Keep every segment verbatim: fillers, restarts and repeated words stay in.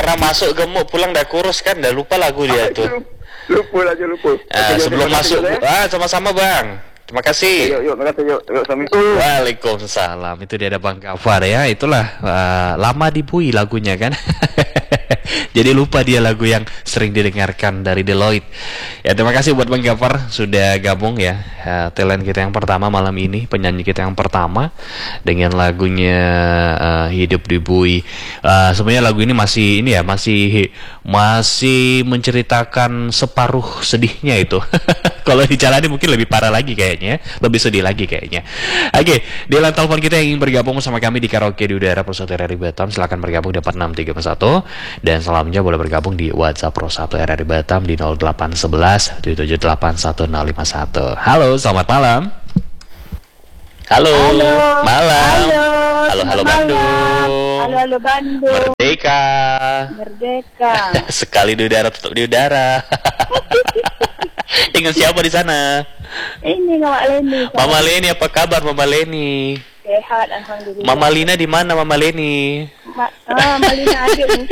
Karena masuk gemuk, pulang dah kurus kan, dah lupa lagu dia tuh. Lupa aja lupa. Ah, Oke, sebelum terima kasih, masuk, Jod, ya. ah sama-sama bang. Terima kasih. Yuk, yuk, terima kasih, yuk. Yuk, Assalamualaikum. Waalaikumsalam. Itu dia ada Bang Gafar ya. Itulah uh, lama dibui lagunya kan. Jadi lupa dia lagu yang sering didengarkan dari Deloitte. Ya terima kasih buat Bang Gafar sudah gabung ya. Uh, talent kita yang pertama malam ini, penyanyi kita yang pertama dengan lagunya uh, Hidup Dibui. Uh, sebenarnya lagu ini masih ini ya, masih masih menceritakan separuh sedihnya itu. Kalau dijalani mungkin lebih parah lagi kayaknya, lebih sedih lagi kayaknya. Oke, di line telepon kita yang ingin bergabung bersama kami di Karaoke di Udara Persatu R R I Batam, silakan bergabung di empat enam tiga satu dan selanjutnya boleh bergabung di WhatsApp Persatu R R I Batam di nol delapan satu satu tujuh tujuh delapan satu nol lima satu. Halo, selamat malam. Halo, Halo. malam. Halo, Halo, halo selamat Bandung. Halo, halo Bandung. Merdeka. Merdeka. Sekali di udara, tetap di udara. Dengan siapa di sana? Ini Mama Leni. Mama Leni, apa kabar Mama Leni? Sehat, alhamdulillah. Mama Lina di mana Mama Leni? Ma ah, Malina ada nih.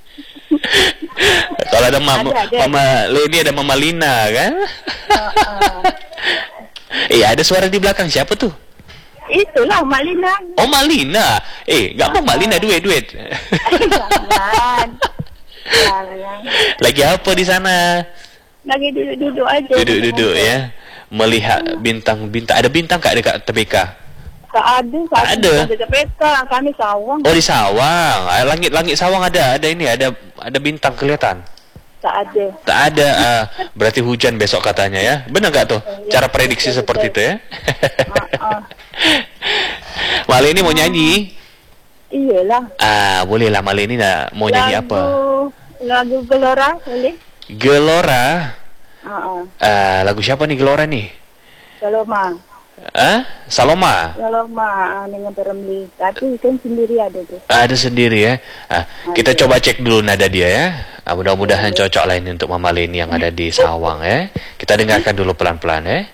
Kalau ada Mama, Ada, ada. Mama Leni ada Mama Lina kan? Ah, ah. Iya, ada suara di belakang siapa tuh? Itulah Malina. Oh Malina. Eh, nggak mau Malina duet-duet. Jangan. Jangan. Lagi apa di sana? Lagi duduk-duduk aja. Duduk-duduk ya. Melihat bintang-bintang. Ada bintang kak dekat T B K? Tak ada. Tak ada. Ada peta. Kami sawang. Oh di Sawang. Ah, Langit-langit Sawang ada. Ada ini. Ada ada bintang kelihatan. Tak ada. Tak ada. Ah, berarti hujan besok katanya ya. Benar nggak tuh? Ya, Cara prediksi betul, seperti betul. itu ya? Ah, ah. Mali ini mau nyanyi? Iyalah. Ah, boleh lah Mali ini nak mau nyanyi apa? Lagu Gelora boleh? Gelora. Ah, ah. Ah, lagu siapa nih Gelora nih? Saloma. Ah, Saloma. Saloma ah, dengan Peramli. Tapi kan sendiri ada tuh. Ada sendiri ya. Ah, kita coba cek dulu nada dia ya. Ah, mudah-mudahan cocok lah ini untuk Mama Leni yang ada di Sawang ya. Kita dengarkan dulu pelan-pelan ya.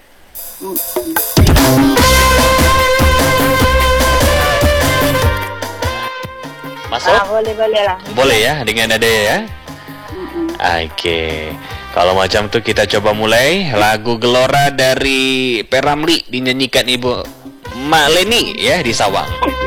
Masuk? Ah, boleh boleh lah. Boleh ya dengan nada ya. Oke. Kalau macam tuh kita coba mulai lagu Gelora dari Peramli dinyanyikan Ibu Mak Leni ya di Sawang.